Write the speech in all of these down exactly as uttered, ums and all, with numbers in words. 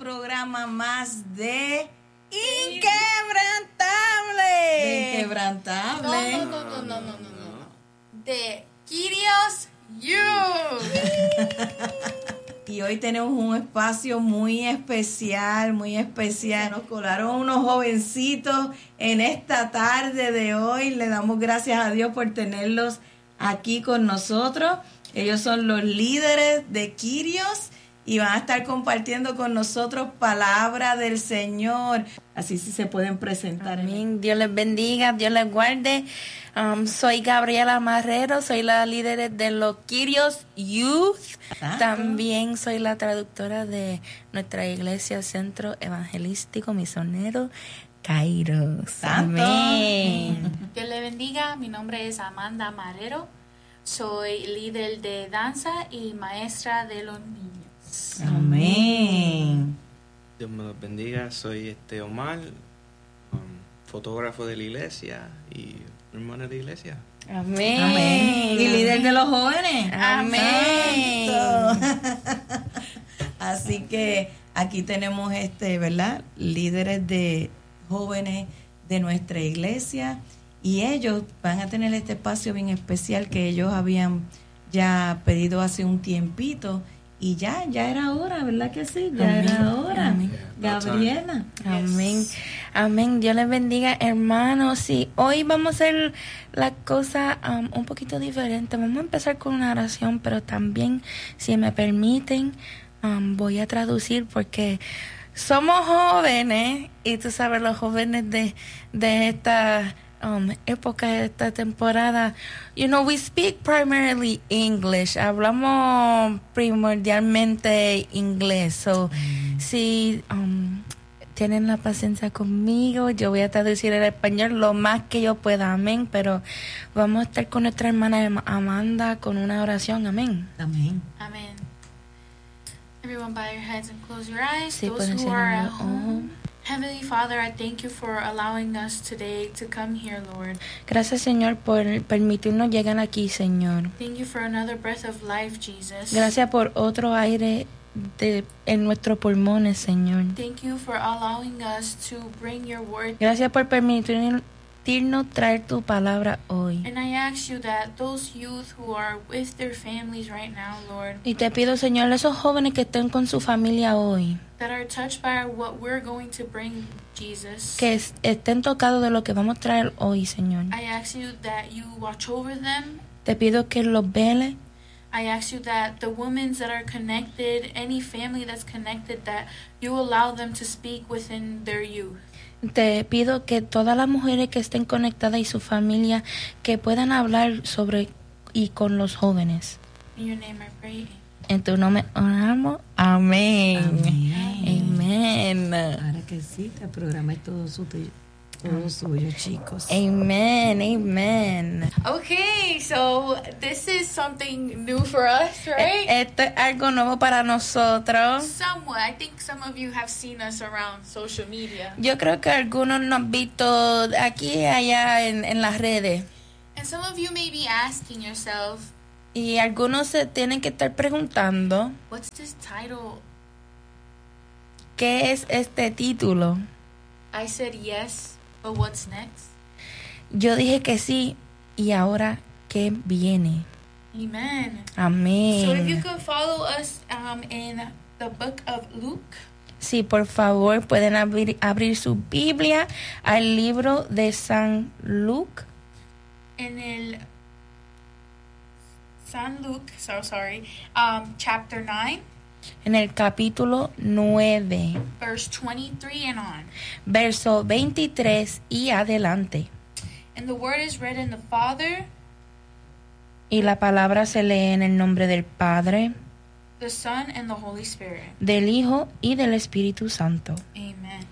programa más de Inquebrantable. De Inquebrantable. No, no, no, no, no, no, no, no. De Kyrios You. Y hoy tenemos un espacio muy especial, muy especial. Nos colaron unos jovencitos en esta tarde de hoy. Le damos gracias a Dios por tenerlos aquí con nosotros. Ellos son los líderes de Kyrios y van a estar compartiendo con nosotros palabra del Señor. Así sí se pueden presentar. Amén. Dios les bendiga, Dios les guarde. Um, soy Gabriela Marrero, soy la líder de los Kyrios Youth. Ah, También soy la traductora de nuestra iglesia Centro Evangelístico Misionero Kairos. Amén. Dios les bendiga. Mi nombre es Amanda Marrero. Soy líder de danza y maestra de los niños. Amén. Dios me los bendiga. Soy este Omar, um, fotógrafo de la iglesia y hermano de la iglesia. Amén. Amén. Y líder de los jóvenes. Amén. Santo. Así que aquí tenemos este, ¿verdad? Líderes de jóvenes de nuestra iglesia y ellos van a tener este espacio bien especial que ellos habían ya pedido hace un tiempito. Y ya, ya era hora, ¿verdad que sí? Ya Amén. era hora. Amén. Gabriela. Amén. Amén. Dios les bendiga, hermanos. Sí, hoy vamos a hacer la cosa um, un poquito diferente. Vamos a empezar con una oración, pero también, si me permiten, um, voy a traducir porque somos jóvenes y tú sabes, los jóvenes de, de esta Um, época de esta temporada, you know, we speak primarily English. Hablamos primordialmente inglés. So, mm. si um, tienen la paciencia conmigo, yo voy a traducir el español lo más que yo pueda. Amén. Pero vamos a estar con nuestra hermana Amanda con una oración. Amén. Amén. Amén. Everyone bow your heads and close your eyes. Sí, Those who pueden are at cerrar. home. Heavenly Father, I thank you for allowing us today to come here, Lord. Gracias, Señor, por permitirnos llegar aquí, Señor. Thank you for another breath of life, Jesus. Gracias por otro aire de, en nuestros pulmones, Señor. Thank you for allowing us to bring your word. Gracias por permitirnos traer tu palabra hoy. And I ask you that those youth who are with their families right now, Lord, Y te pido, Señor, esos jóvenes que estén con su familia hoy, that are touched by what we're going to bring, Jesus, que es- estén tocados de lo que vamos a traer hoy, Señor. I ask you that you watch over them. Te pido que los vele. I ask you that the women that are connected, any family that's connected, that you allow them to speak within their youth. Te pido que todas las mujeres que estén conectadas y su familia, que puedan hablar sobre y con los jóvenes. In your name I pray. En tu nombre oramos. Amén. Amén. Amén. Ahora que sí, el programa es todo suyo, todo suyo, chicos. Amen. Amen. Okay, so this is something new for us, right? Esto es algo nuevo para nosotros. Somewhat. I think some of you have seen us around social media. Yo creo que algunos nos han visto aquí y allá en, en las redes. And some of you may be asking yourself, Y algunos se tienen que estar preguntando, what's this title? ¿qué es este título? I said yes, but what's next? Yo dije que sí, y ahora, ¿qué viene? Amen. Amén. So if you could follow us um, in the book of Luke. Sí, por favor, pueden abrir, abrir su Biblia al libro de San Luke. In el San Luke, so sorry, um, chapter nine, En el capítulo nueve, verse twenty-three and on. verso veintitrés y adelante. And the word is read in the Father, Y la palabra se lee en el nombre del Padre, the Son, and the Holy Spirit. del Hijo y del Espíritu Santo. Amen.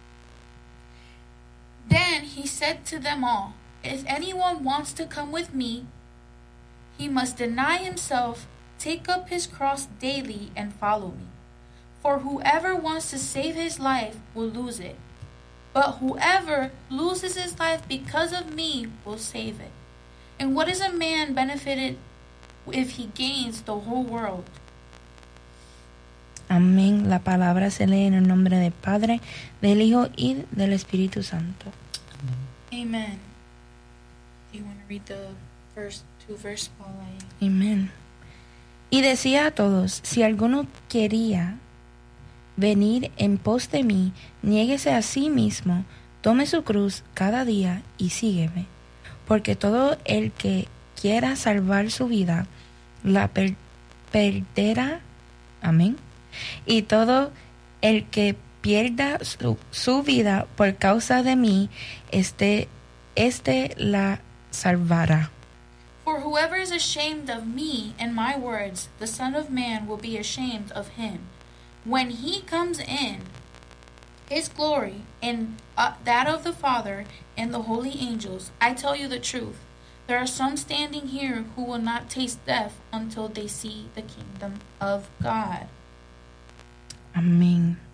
Then he said to them all, if anyone wants to come with me, he must deny himself, take up his cross daily, and follow me. For whoever wants to save his life will lose it. But whoever loses his life because of me will save it. And what is a man benefited if he gains the whole world Amén. La palabra se lee en el nombre del Padre, del Hijo y del Espíritu Santo. Amen. Do you want to read the first two verse while I... Amén. Y decía a todos, si alguno quería venir en pos de mí, niéguese a sí mismo, tome su cruz cada día y sígueme. Porque todo el que quiera salvar su vida, la per- perderá. Amén. Y todo el que pierda su, su vida por causa de mí, este, este la salvará. For whoever is ashamed of me and my words, the Son of Man will be ashamed of him when he comes in his glory and uh, that of the Father and the holy angels. I tell you the truth. There are some standing here who will not taste death until they see the kingdom of God. Amén.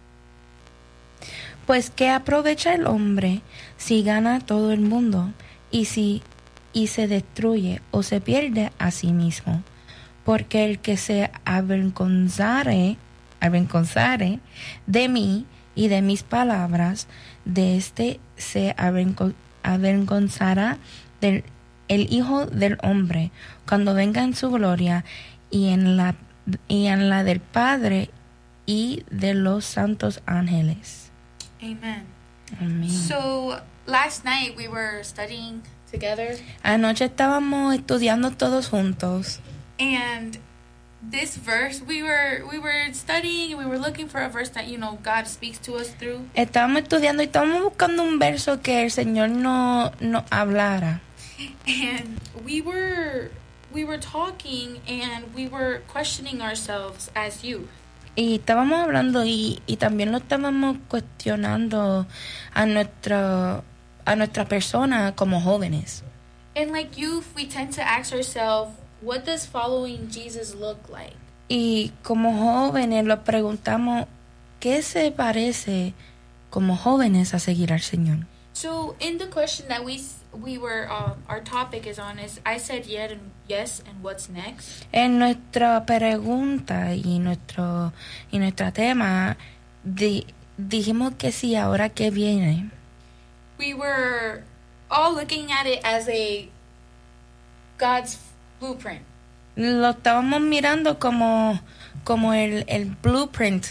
Pues ¿qué aprovecha el hombre si gana todo el mundo y si y se destruye o se pierde a sí mismo? Porque el que se avergonzare, avergonzare de mí y de mis palabras, de este se avergon- avergonzará del el Hijo del Hombre cuando venga en su gloria y en la y en la del Padre y de los santos ángeles. Amen. Amén. So last night we were studying together, Anoche estábamos estudiando todos juntos and this verse we were we were studying and we were looking for a verse that, you know, God speaks to us through. estábamos estudiando y estábamos buscando un verso que el Señor no nos hablara. And we were we were talking and we were questioning ourselves as youth. Y estábamos hablando y, y también lo estábamos cuestionando a nuestra a nuestra persona como jóvenes. And like youth, we tend to ask ourselves, what does following Jesus look like? Y como jóvenes lo preguntamos, ¿qué se parece como jóvenes a seguir al Señor? So in the question that we we were uh, our topic is on is I said yet and yes and what's next. En nuestra pregunta y nuestro y nuestro tema di- dijimos que sí, ahora que viene. We were all looking at it as a God's blueprint. Lo estábamos mirando como como el, el blueprint,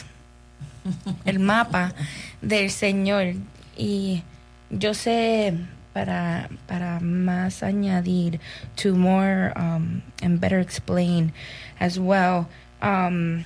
el mapa del Señor. Y yo sé, para para más añadir, to more um, and better explain as well, um,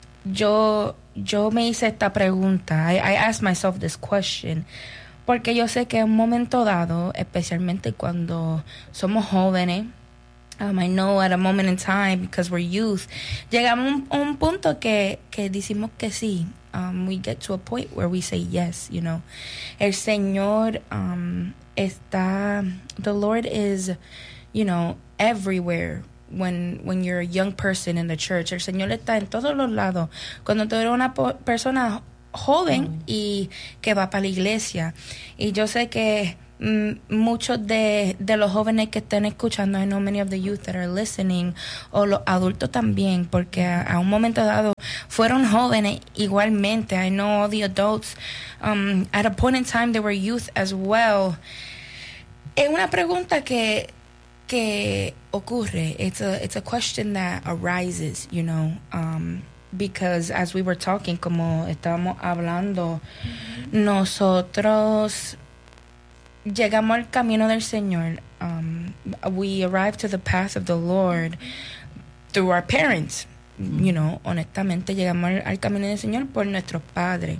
yo yo me hice esta pregunta. I, I asked myself this question porque yo sé que en un momento dado, especialmente cuando somos jóvenes, um, I know at a moment in time, because we're youth, llegamos a un, un punto que que decimos que sí. Um, we get to a point where we say yes, you know. El Señor um, está, the Lord is, you know, everywhere when when you're a young person in the church. El Señor está en todos los lados. Cuando tú eres una po- persona joven y que va para la iglesia. Y yo sé que mm, muchos de, de los jóvenes que estén escuchando, I know many of the youth that are listening, o los adultos también, porque a, a un momento dado fueron jóvenes igualmente. I know all the adults, um, at a point in time they were youth as well. Es una pregunta que que ocurre. It's a it's a question that arises, you know, um, because as we were talking, como estábamos hablando, mm-hmm. nosotros llegamos al camino del Señor. Um, we arrived to the path of the Lord through our parents. You know, honestamente llegamos al, al camino del Señor por nuestros padres.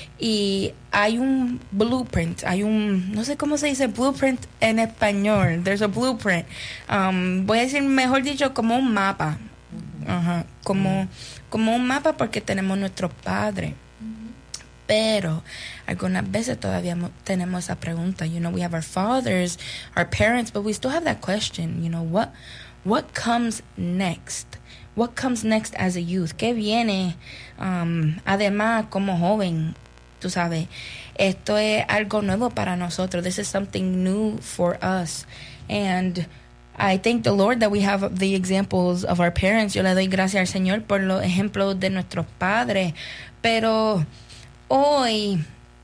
Y hay un blueprint, hay un, no sé cómo se dice blueprint en español. There's a blueprint. Um, voy a decir, mejor dicho, como un mapa. Uh-huh. Como, como un mapa porque tenemos nuestros padres. Pero algunas veces todavía tenemos esa pregunta. You know, we have our fathers, our parents, but we still have that question. You know, what, what comes next? What comes next as a youth? ¿Qué viene? Um, además, como joven, tú sabes, esto es algo nuevo para nosotros. This is something new for us. And I thank the Lord that we have the examples of our parents. Yo le doy gracias al Señor por los ejemplos de nuestros padres. Pero hoy,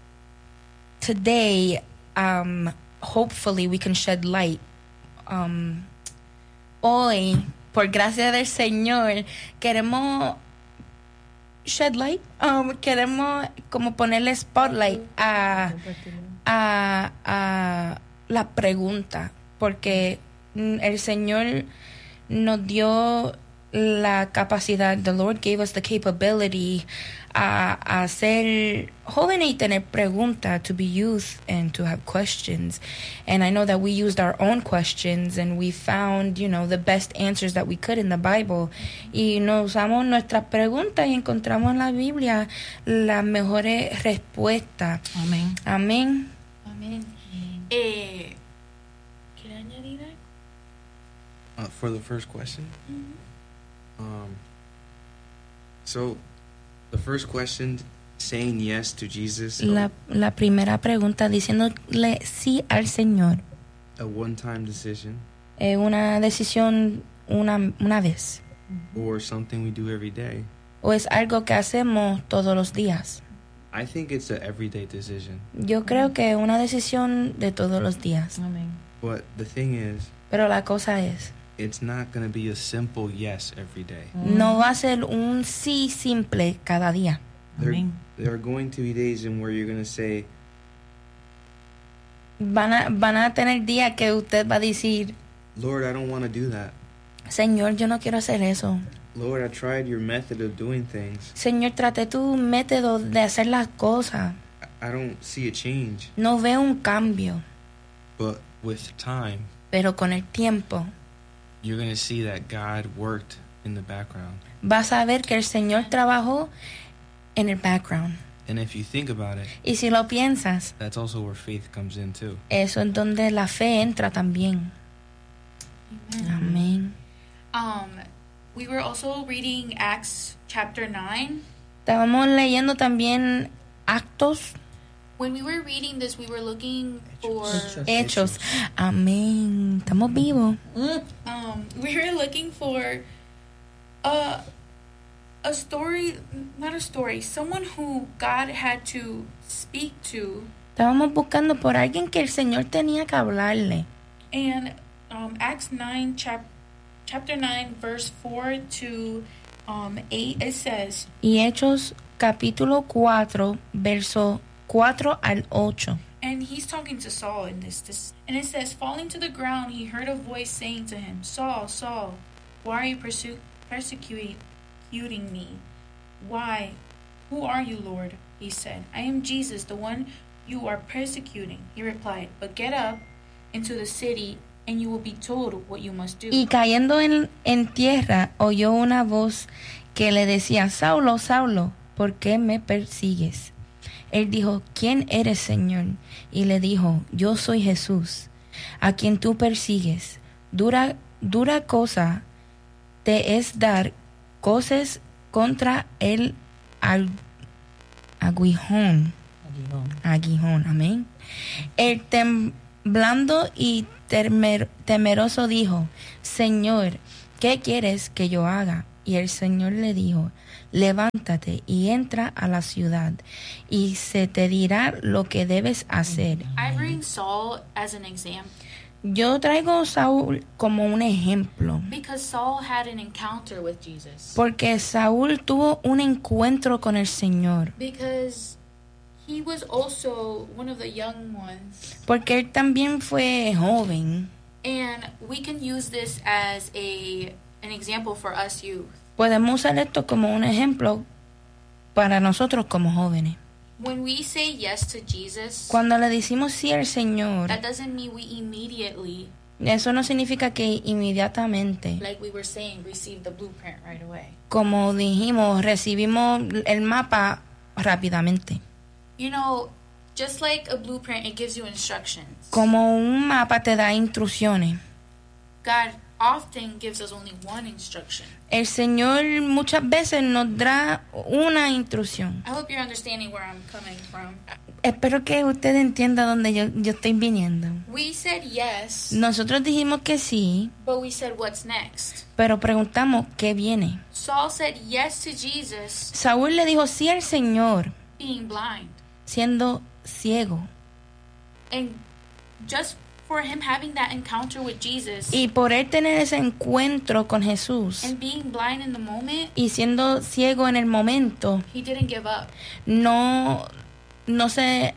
today, um, hopefully we can shed light. Um, hoy, por gracia del Señor, queremos shed light. Um, queremos como ponerle spotlight a, a, a la pregunta. Porque el Señor nos dio la capacidad, the Lord gave us the capability a, a ser jóvenes y tener preguntas, to be youth and to have questions. And I know that we used our own questions and we found, you know, the best answers that we could in the Bible. Y nos usamos nuestras preguntas y encontramos en la Biblia las mejores respuestas. Amén. Amén. Amén. Eh, ¿Quiere añadir algo? Uh, for the first question, Mm-hmm. um, so the first question, saying yes to Jesus, so La, la primera pregunta, diciéndole sí al Señor, a one-time decision es una decisión una, una vez. or something we do every day. ¿O es algo que hacemos todos los días? I think it's an everyday decision. Yo creo que es una decisión de todos los días. Amén. But the thing is, Pero la cosa es, it's not going to be a simple yes every day. no va a ser un sí simple cada día. There, Amén. there are going to be days in where you're going to say, Van a, van a tener días que usted va a decir, Lord, I don't want to do that. Señor, yo no quiero hacer eso. Lord, I tried your method of doing things. Señor, trate tu método de hacer las cosas. I I don't see a change. No veo un cambio. But with time, Pero con el tiempo you're going to see that God worked in the background. vas a ver que el Señor trabajó en el background. And if you think about it, Y si lo piensas, that's also where faith comes in too. eso es donde la fe entra también. Amén. Um, we were also reading Acts chapter nine. Estábamos leyendo también Actos, When we were reading this, we were looking for Hechos. Amén. Estamos vivos. um, we were looking for a a story, not a story, someone who God had to speak to, Estábamos buscando por alguien que el Señor tenía que hablarle. and um, Acts nine chap chapter nine verse four to um eight, it says, Y Hechos capítulo cuatro, verso cuatro al ocho. and he's talking to Saul in this, this and it says, falling to the ground, he heard a voice saying to him, Saul, Saul, why are you persu- persecuting me? Why? Who are you, Lord? He said, I am Jesus, the one you are persecuting. He replied, but get up into the city and you will be told what you must do. Y cayendo en, en tierra, oyó una voz que le decía, Saulo, Saulo, ¿por qué me persigues? Él dijo, ¿quién eres, Señor? Y le dijo, yo soy Jesús, a quien tú persigues. Dura, dura cosa te es dar cosas contra el al- aguijón. Aguijón, amén. El temblando y temer- temeroso dijo, Señor, ¿qué quieres que yo haga? Y el Señor le dijo, levántate y entra a la ciudad, y se te dirá lo que debes hacer. I bring Saul as an example Yo traigo a Saúl como un ejemplo, because Saul had an encounter with Jesus. porque Saúl tuvo un encuentro con el Señor, Because he was also one of the young ones. porque él también fue joven. And we can use this as a an example for us youth. Podemos usar esto como un ejemplo para nosotros como jóvenes. When we say yes to Jesus, Cuando le decimos sí al Señor, that doesn't mean we immediately, eso no significa que inmediatamente, like we were saying, receive the blueprint right away. como dijimos, recibimos el mapa rápidamente. You know, just like a blueprint, it gives you instructions. Como un mapa te da instrucciones. God often gives us only one instruction. El Señor muchas veces nos da una instrucción. I hope you're understanding where I'm coming from. Espero que usted entienda dónde yo, yo estoy viniendo. We said yes, Nosotros dijimos que sí, but we said what's next. pero preguntamos qué viene. Saul said yes to Jesus Saúl le dijo sí al Señor, being blind. siendo ciego. And just for him having that encounter with Jesus Y por él tener ese encuentro con Jesús and being blind in the moment, y siendo ciego en el momento, he didn't give up. no, no se,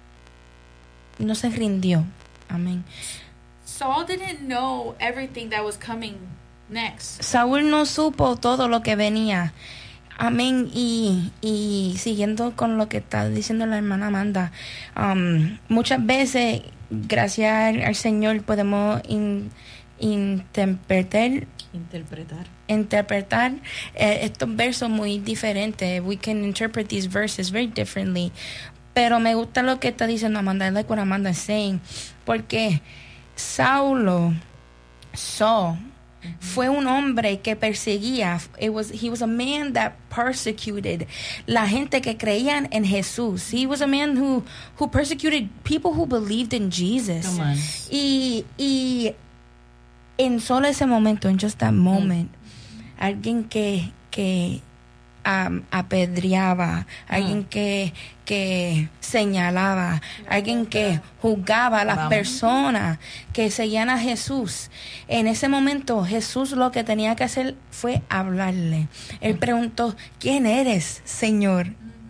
no se rindió. Amén. Saul didn't know everything that was coming next. Saúl no supo todo lo que venía. Amén. Y, y siguiendo con lo que está diciendo la hermana Amanda, um, muchas veces, gracias al, al Señor, podemos in, interpretar, Interpretar. interpretar eh, estos versos muy diferentes. We can interpret these verses very differently. Pero me gusta lo que está diciendo Amanda. I like what Amanda is saying. Porque Saulo, Saul, fue un hombre que perseguía. It was, he was a man that persecuted la gente que creían en Jesús. He was a man who, who persecuted people who believed in Jesus. Come on. Y, y en solo ese momento, en just that moment, alguien que, que um, apedreaba, alguien que, que señalaba, alguien que juzgaba a las Vamos. personas que seguían a Jesús. En ese momento Jesús lo que tenía que hacer fue hablarle. Él preguntó, ¿quién eres, Señor?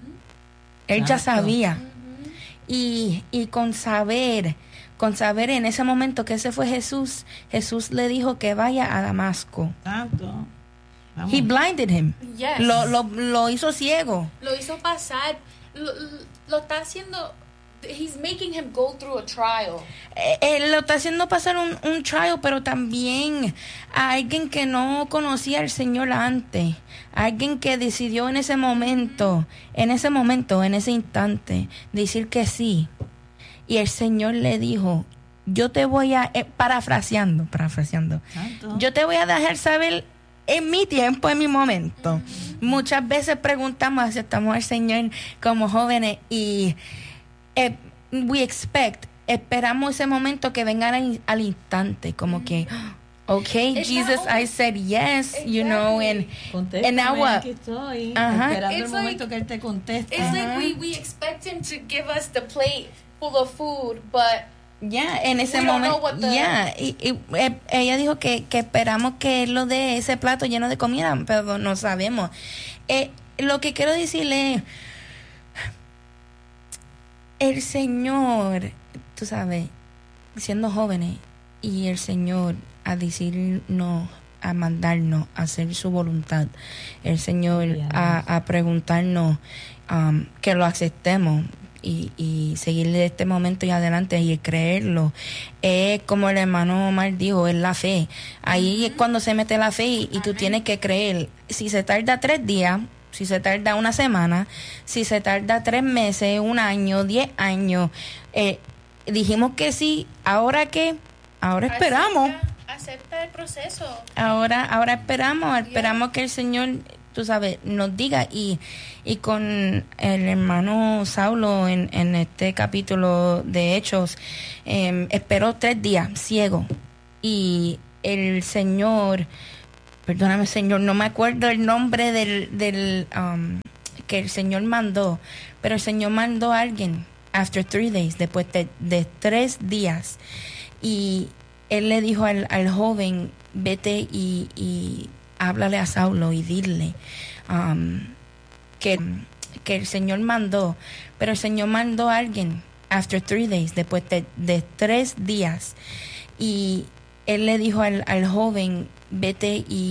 Él ya Exacto. sabía. Y, y con saber, con saber en ese momento que ese fue Jesús, Jesús le dijo que vaya a Damasco. Tanto. Vamos. He blinded him. Yes. Lo, lo, lo hizo ciego. Lo hizo pasar. Lo, lo está haciendo. He's making him go through a trial. Eh, Él lo está haciendo pasar un, un trial, pero también a alguien que no conocía al Señor antes, a alguien que decidió en ese momento, en ese momento, en ese instante, decir que sí. Y el Señor le dijo, yo te voy a, eh, parafraseando, parafraseando, Tanto. yo te voy a dejar saber en mi tiempo, en mi momento. Muchas veces preguntamos, aceptamos al Señor como jóvenes y eh, we expect, esperamos ese momento que venga al, al instante, como que, okay, It's Jesus, not I said yes, you know, and, Contéstame, and now what? aquí estoy, Ajá. esperando It's el like- momento que él te conteste. It's like we, we expect him to give us the plate full of food, but ya, en ese We don't know momento, what the- ya, y, y, eh, ella dijo que, que esperamos que él lo dé ese plato lleno de comida, pero no sabemos. Eh, lo que quiero decirle es, el Señor, tú sabes, siendo jóvenes, y el Señor a decirnos, a mandarnos a hacer su voluntad, el Señor a, a preguntarnos um, que lo aceptemos y, y seguir de este momento y adelante y creerlo. Es como el hermano Omar dijo, es la fe. Ahí es cuando se mete la fe y, y tú Amén. tienes que creer. Si se tarda tres días, si se tarda una semana, si se tarda tres meses, un año, diez años, eh, dijimos que sí, ahora qué, ahora esperamos. Acepta, acepta el proceso. Ahora, ahora esperamos, esperamos que el Señor, tú sabes, nos diga. Y, y con el hermano Saulo en, en este capítulo de Hechos, eh, esperó tres días ciego. Y el Señor, perdóname Señor, no me acuerdo el nombre del, del um, que el Señor mandó, pero el Señor mandó a alguien, after three days, después de, de tres días. Y él le dijo al, al joven, vete y, y háblale a Saulo y dile um, que, que el Señor mandó, pero el Señor mandó a alguien, after three days, después de, de tres días. Y él le dijo al, al joven, vete y